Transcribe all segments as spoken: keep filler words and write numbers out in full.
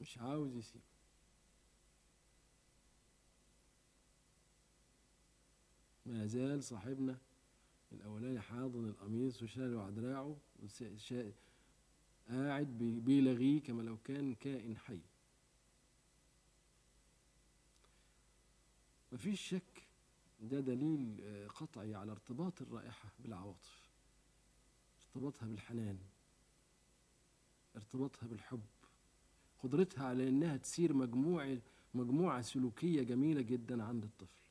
مش عاوز يسيب. ما زال صاحبنا الأولاني حاضن القميص وشاله على دراعه، قاعد بيلغيه كما لو كان كائن حي. مفيش شك ده دليل قطعي على ارتباط الرائحة بالعواطف، ارتباطها بالحنان، ارتباطها بالحب، قدرتها على انها تسير مجموعة مجموعة سلوكية جميلة جدا عند الطفل.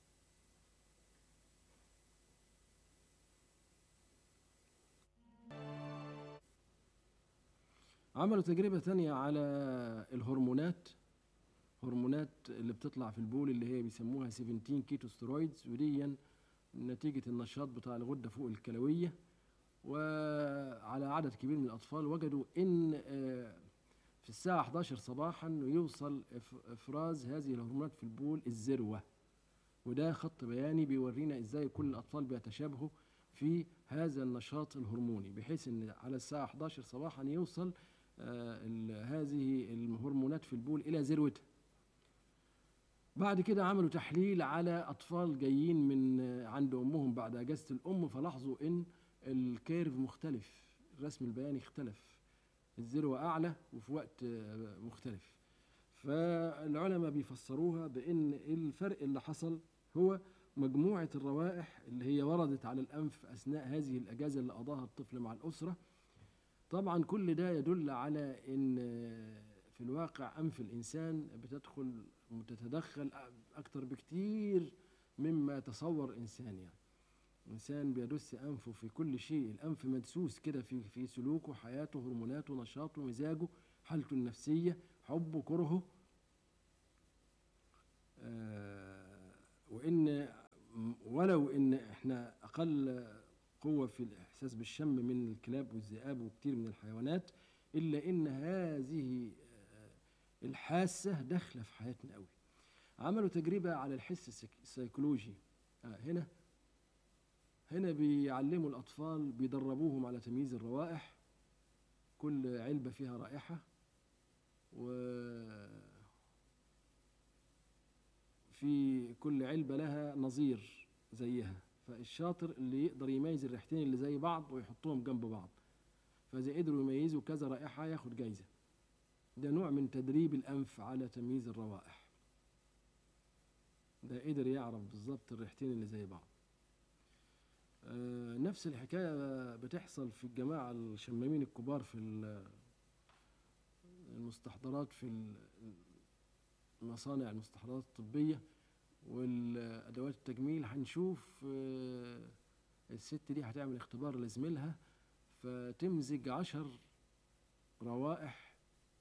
عملوا تجربة تانية على الهرمونات، هرمونات اللي بتطلع في البول اللي هي بيسموها سبعتاشر كيتو ستيرويدز، ودي نتيجة النشاط بتاع الغدة فوق الكلوية. وعلى عدد كبير من الأطفال وجدوا إن في الساعة إحدى عشرة صباحا يوصل إفراز هذه الهرمونات في البول الذروة، وده خط بياني بيورينا إزاي كل الأطفال بيتشابهوا في هذا النشاط الهرموني، بحيث إن على الساعة إحدى عشرة صباحا يوصل آه هذه الهرمونات في البول إلى ذروتها. بعد كده عملوا تحليل على أطفال جايين من عند أمهم بعد أجازة الأم، فلاحظوا إن الكيرف مختلف، الرسم البياني اختلف، الذروة أعلى وفي وقت مختلف. فالعلماء بيفسروها بأن الفرق اللي حصل هو مجموعة الروائح اللي هي وردت على الأنف أثناء هذه الأجازة اللي قضاها الطفل مع الأسرة. طبعا كل ده يدل على أن في الواقع أنف الإنسان بتدخل وتتدخل أكتر بكتير مما يتصور إنسان. يعني إنسان بيدس أنفه في كل شيء، الأنف مدسوس كده في في سلوكه، حياته، هرموناته، نشاطه، مزاجه، حالته النفسية، حبه، كرهه. آه وإن ولو إن إحنا أقل قوة في الإحساس بالشم من الكلاب والذئاب وكتير من الحيوانات، إلا إن هذه الحاسة داخلة في حياتنا قوي. عملوا تجربة على الحس السيكولوجي. آه هنا هنا بيعلموا الأطفال، بيدربوهم على تمييز الروائح، كل علبة فيها رائحة، وفي كل علبة لها نظير زيها، فالشاطر اللي يقدر يميز الريحتين اللي زي بعض ويحطهم جنب بعض، فإذا قدروا يميزوا كذا رائحة ياخد جايزة. ده نوع من تدريب الأنف على تمييز الروائح، ده قدر يعرف بالظبط الريحتين اللي زي بعض. آه نفس الحكاية بتحصل في الجماعة الشمامين الكبار في المستحضرات، في المصانع المستحضرات الطبية والأدوات التجميل. هنشوف آه الست دي هتعمل اختبار لزميلها، فتمزج عشر روائح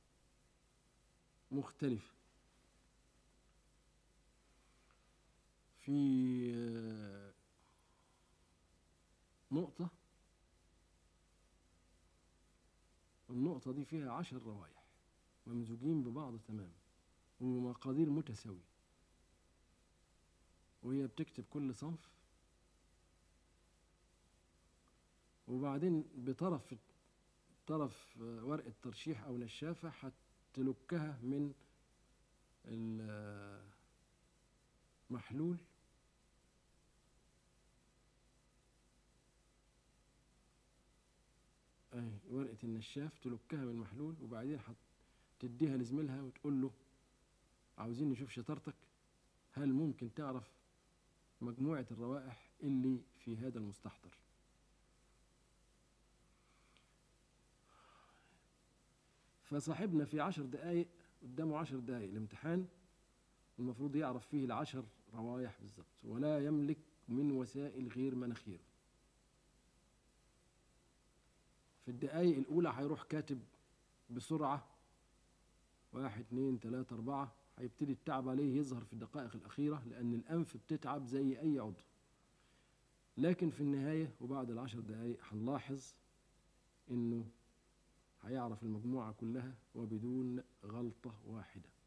مختلفة في آه نقطة، النقطة دي فيها عشر روائح ممزوجين ببعض تمام ومقادير متساوية، وهي بتكتب كل صنف، وبعدين بطرف طرف ورقة ترشيح أو نشافة هتلكها من المحلول اهي ورقة النشاف تلكها من المحلول، وبعدين هتديها لزميلها وتقول له عاوزين نشوف شطارتك، هل ممكن تعرف مجموعة الروائح اللي في هذا المستحضر. فصاحبنا في عشر دقايق قدامه عشر دقايق الامتحان، المفروض يعرف فيه العشر روايح بالظبط، ولا يملك من وسائل غير مناخيره. في الدقايق الأولى هيروح كاتب بسرعة واحد اتنين تلاتة أربعة، هيبتدي التعب عليه يظهر في الدقائق الأخيرة، لأن الأنف بتتعب زي أي عضو. لكن في النهاية وبعد العشر دقايق هنلاحظ إنه هيعرف المجموعة كلها وبدون غلطة واحدة.